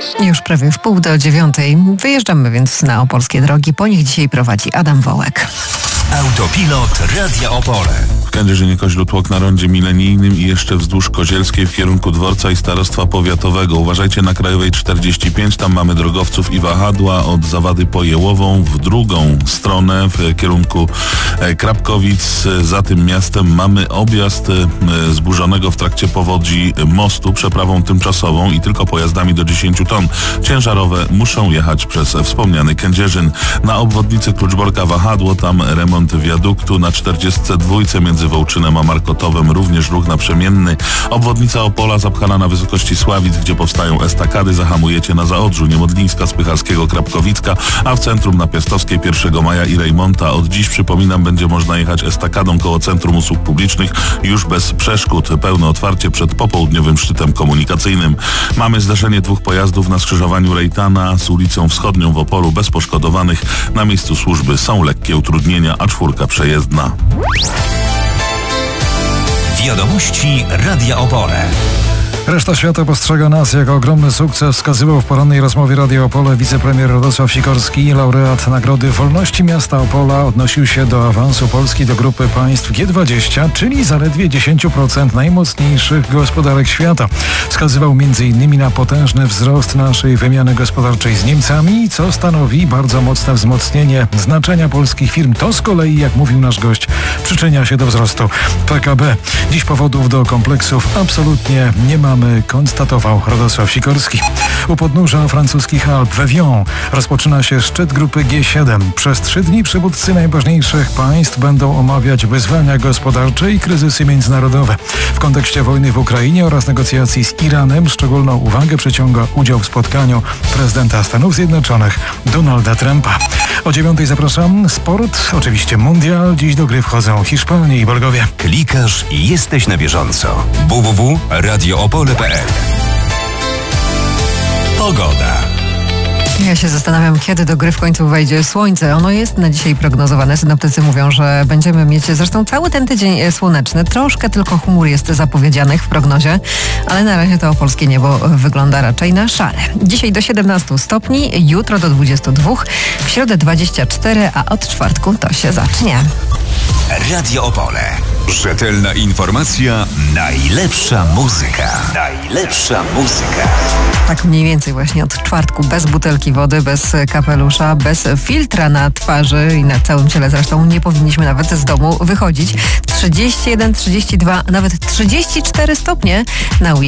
Już prawie 8:30. Wyjeżdżamy więc na opolskie drogi. Po nich dzisiaj prowadzi Adam Wołek. Autopilot Radia Opole. W Kędzierzynie-Koźlu-Tłok na rondzie milenijnym i jeszcze wzdłuż Kozielskiej w kierunku dworca i starostwa powiatowego. Uważajcie na Krajowej 45, tam mamy drogowców i wahadła od Zawady po Jełową w drugą stronę w kierunku Krapkowic. Za tym miastem mamy objazd zburzonego w trakcie powodzi mostu przeprawą tymczasową i tylko pojazdami do 10 ton ciężarowe muszą jechać przez wspomniany Kędzierzyn. Na obwodnicy Kluczborka wahadło, tam remont wiaduktu. Na 42 między Wołczynem a Markotowem również ruch naprzemienny. Obwodnica Opola zapchana na wysokości Sławic, gdzie powstają estakady. Zahamujecie na Zaodrzu Niemodlińska, Spycharskiego, Krapkowicka, a w centrum na Piastowskiej 1 Maja i Rejmonta. Od dziś, przypominam, będzie można jechać estakadą koło Centrum Usług Publicznych już bez przeszkód. Pełne otwarcie przed popołudniowym szczytem komunikacyjnym. Mamy zdarzenie dwóch pojazdów na skrzyżowaniu Rejtana z ulicą Wschodnią w Opolu bez poszkodowanych. Na miejscu służby są lekkie utrudnienia, a 4 przejezdna. Wiadomości Radia Opole. Reszta świata postrzega nas jako ogromny sukces, wskazywał w porannej rozmowie Radia Opole wicepremier Radosław Sikorski. Laureat Nagrody Wolności Miasta Opola odnosił się do awansu Polski do grupy państw G20, czyli zaledwie 10% najmocniejszych gospodarek świata. Wskazywał m.in. na potężny wzrost naszej wymiany gospodarczej z Niemcami, co stanowi bardzo mocne wzmocnienie znaczenia polskich firm. To z kolei, jak mówił nasz gość, przyczynia się do wzrostu PKB. Dziś powodów do kompleksów absolutnie nie mamy, konstatował Radosław Sikorski. U podnóża francuskich Alp w Evian rozpoczyna się szczyt grupy G7. Przez 3 dni przywódcy najważniejszych państw będą omawiać wyzwania gospodarcze i kryzysy międzynarodowe. W kontekście wojny w Ukrainie oraz negocjacji z Iranem szczególną uwagę przyciąga udział w spotkaniu prezydenta Stanów Zjednoczonych Donalda Trumpa. O 9:00 zapraszam. Sport, oczywiście mundial. Dziś do gry wchodzą Hiszpania i Belgowie. Klikasz i jesteś na bieżąco. www.radioopole.pl. Pogoda. Ja się zastanawiam, kiedy do gry w końcu wejdzie słońce. Ono jest na dzisiaj prognozowane. Synoptycy mówią, że będziemy mieć zresztą cały ten tydzień słoneczny. Troszkę tylko chmur jest zapowiedzianych w prognozie, ale na razie to opolskie niebo wygląda raczej na szare. Dzisiaj do 17 stopni, jutro do 22, w środę 24, a od czwartku to się zacznie. Radio Opole. Rzetelna informacja, najlepsza muzyka. Najlepsza muzyka. Tak mniej więcej właśnie od czwartku, bez butelki wody, bez kapelusza, bez filtra na twarzy i na całym ciele zresztą nie powinniśmy nawet z domu wychodzić. 31, 32, nawet 34 stopnie na weekend.